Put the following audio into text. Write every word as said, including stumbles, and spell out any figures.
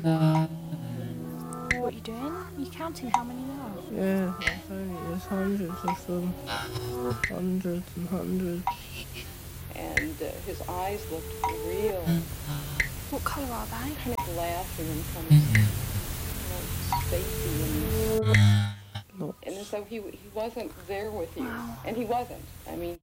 What are you doing? Are you counting how many there are? Yeah, I'm saying there's hundreds of them. Hundreds and hundreds. And uh, his eyes looked real, What colour are they? kind of laughing and kind of, you know, spacey, and, Lots. and as though he he wasn't there with you, Wow. and he wasn't. I mean.